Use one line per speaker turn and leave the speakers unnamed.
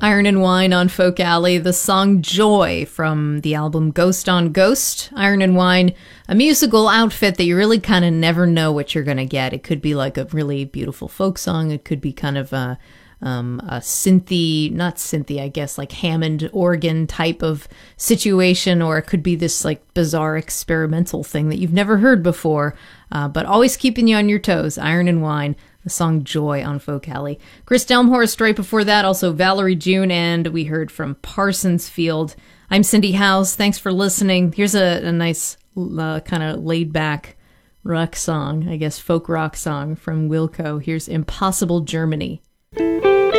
Iron and Wine on Folk Alley, the song Joy from the album Ghost on Ghost. Iron and Wine, a musical outfit that you really kind of never know what you're going to get. It could be like a really beautiful folk song. It could be kind of a synthy, not synthy, I guess, like Hammond organ type of situation, or it could be this like bizarre experimental thing that you've never heard before, but always keeping you on your toes. Iron and Wine, the song Joy on Folk Alley. Chris Delmhorst right before that, also Valerie June, and we heard from Parsons Field. I'm Cindy House. Thanks for listening. Here's a nice kind of laid back rock song, I guess folk rock song from Wilco. Here's Impossible Germany.